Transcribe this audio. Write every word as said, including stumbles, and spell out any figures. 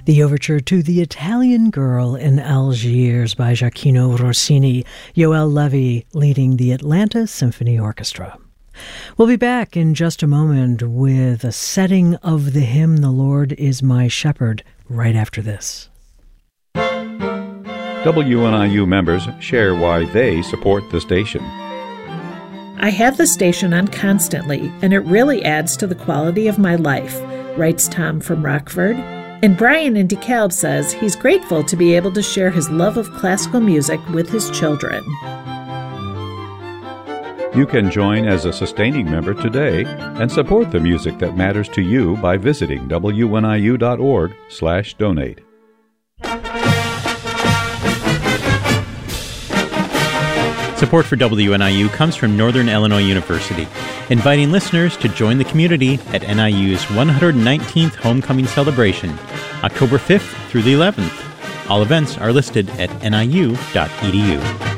The overture to The Italian Girl in Algiers by Gioacchino Rossini, Yoel Levy leading the Atlanta Symphony Orchestra. We'll be back in just a moment with a setting of the hymn, The Lord is My Shepherd, right after this. W N I U members share why they support the station. I have the station on constantly, and it really adds to the quality of my life, writes Tom from Rockford. And Brian in DeKalb says he's grateful to be able to share his love of classical music with his children. You can join as a sustaining member today and support the music that matters to you by visiting W N I U dot org slash donate. Support for W N I U comes from Northern Illinois University, inviting listeners to join the community at N I U's one hundred nineteenth Homecoming Celebration, October fifth through the eleventh. All events are listed at N I U dot E D U.